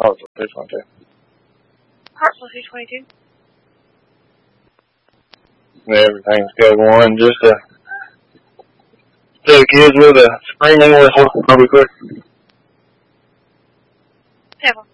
Hartsville 222. Hartsville 222. Everything's good one. Just to the kids with a screaming whistle. I'll be quick. 7.